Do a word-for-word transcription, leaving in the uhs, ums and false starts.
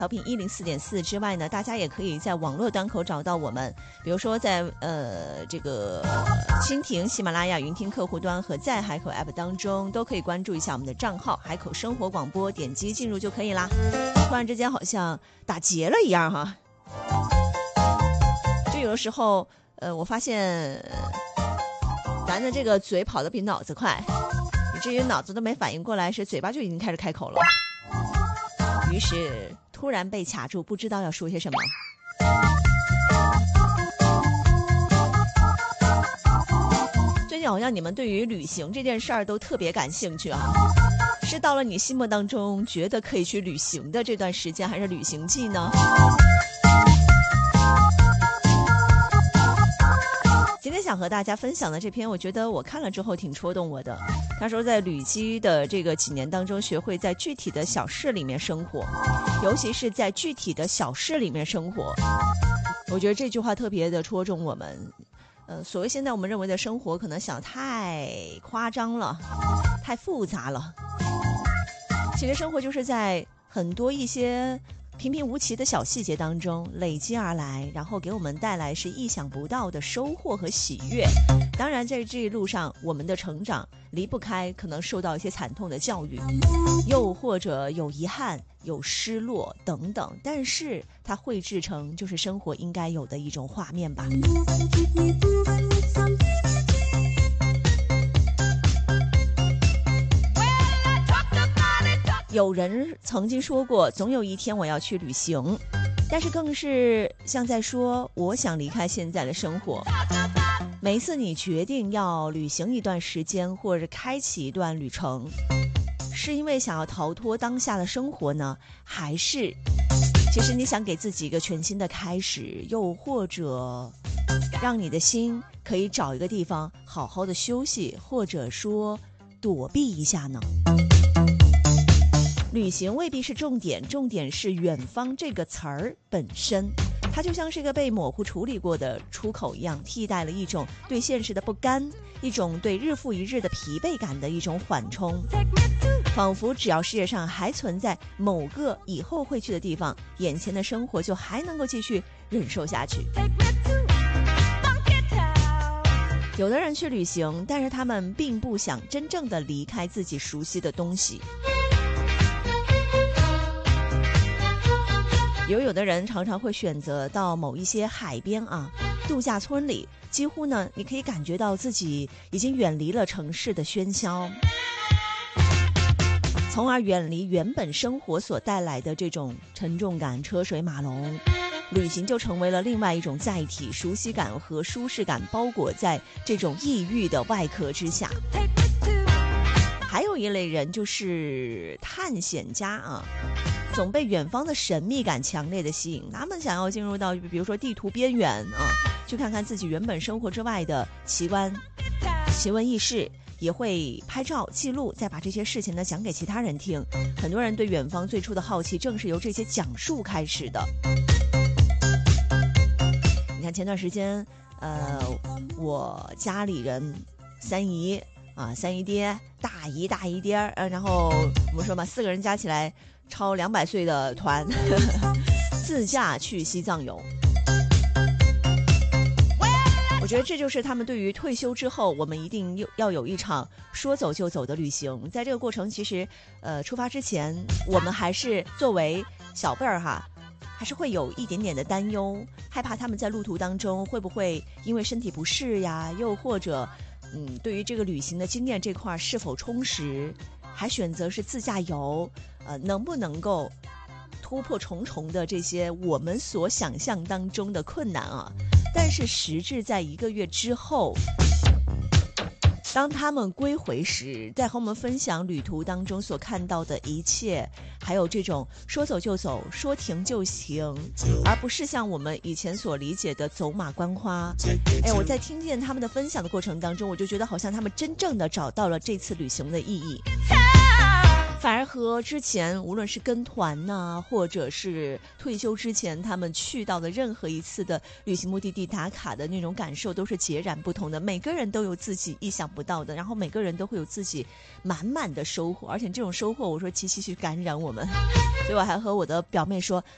调频一零四点四之外呢，大家也可以在网络端口找到我们，比如说在呃这个蜻蜓、喜马拉雅、云听客户端和在海口 App 当中，都可以关注一下我们的账号“海口生活广播”，点击进入就可以啦。突然之间好像打结了一样哈，就有的时候，呃，我发现咱的这个嘴跑得比脑子快，以至于脑子都没反应过来，是嘴巴就已经开始开口了。于是突然被卡住，不知道要说些什么。最近好像你们对于旅行这件事儿都特别感兴趣啊，是到了你心目当中觉得可以去旅行的这段时间，还是旅行季呢？今天想和大家分享的这篇，我觉得我看了之后挺戳动我的。他说在旅居的这个几年当中，学会在具体的小事里面生活，尤其是在具体的小事里面生活。我觉得这句话特别的戳中我们。呃，所谓现在我们认为的生活，可能想太夸张了，太复杂了。其实生活就是在很多一些平平无奇的小细节当中累积而来，然后给我们带来是意想不到的收获和喜悦。当然在这一路上，我们的成长离不开可能受到一些惨痛的教育，又或者有遗憾、有失落等等，但是它绘制成就是生活应该有的一种画面吧。有人曾经说过，总有一天我要去旅行，但是更是像在说，我想离开现在的生活。每一次你决定要旅行一段时间，或者开启一段旅程，是因为想要逃脱当下的生活呢，还是其实你想给自己一个全新的开始，又或者让你的心可以找一个地方好好的休息，或者说躲避一下呢？旅行未必是重点，重点是远方这个词儿本身，它就像是一个被模糊处理过的出口一样，替代了一种对现实的不甘，一种对日复一日的疲惫感的一种缓冲。仿佛只要世界上还存在某个以后会去的地方，眼前的生活就还能够继续忍受下去。有的人去旅行，但是他们并不想真正的离开自己熟悉的东西。有有的人常常会选择到某一些海边啊，度假村里，几乎呢，你可以感觉到自己已经远离了城市的喧嚣，从而远离原本生活所带来的这种沉重感、车水马龙。旅行就成为了另外一种载体，熟悉感和舒适感包裹在这种异域的外壳之下。还有一类人就是探险家啊，总被远方的神秘感强烈的吸引，他们想要进入到比如说地图边缘啊，去看看自己原本生活之外的奇观奇闻异事，也会拍照记录，再把这些事情呢讲给其他人听。很多人对远方最初的好奇正是由这些讲述开始的。你看前段时间呃，我家里人三姨啊，三姨爹、大姨、大姨爹，呃，然后我们说嘛，四个人加起来超两百岁的团，呵呵自驾去西藏游。我觉得这就是他们对于退休之后，我们一定要有一场说走就走的旅行。在这个过程，其实，呃，出发之前，我们还是作为小辈儿哈，还是会有一点点的担忧，害怕他们在路途当中会不会因为身体不适呀，又或者。嗯，对于这个旅行的经验这块是否充实，还选择是自驾游，呃，能不能够突破重重的这些我们所想象当中的困难啊？但是时至在一个月之后，当他们归回时，在和我们分享旅途当中所看到的一切，还有这种说走就走，说停就停，而不是像我们以前所理解的走马观花。哎，我在听见他们的分享的过程当中，我就觉得好像他们真正的找到了这次旅行的意义。反而和之前无论是跟团呐、啊，或者是退休之前他们去到的任何一次的旅行目的地打卡的那种感受都是截然不同的。每个人都有自己意想不到的，然后每个人都会有自己满满的收获，而且这种收获我说极其去感染我们。所以我还和我的表妹说，